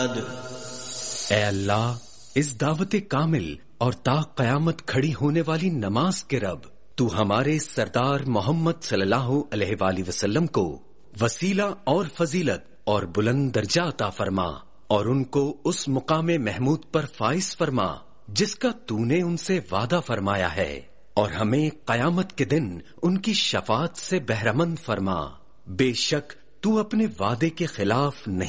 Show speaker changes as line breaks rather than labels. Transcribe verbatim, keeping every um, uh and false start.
ए अल्लाह, इस दावत कामिल और ता कयामत खड़ी होने वाली नमाज के रब, तू हमारे सरदार मोहम्मद सल्लल्लाहु अलैहि वसल्लम को वसीला और फजीलत और बुलंद दर्जा अता फरमा और उनको उस मुकामे महमूद पर फाइज फरमा जिसका तूने उनसे वादा फरमाया है, और हमें कयामत के दिन उनकी शफात से बहरमंद फरमा। बेशक तू अपने वादे के खिलाफ नहीं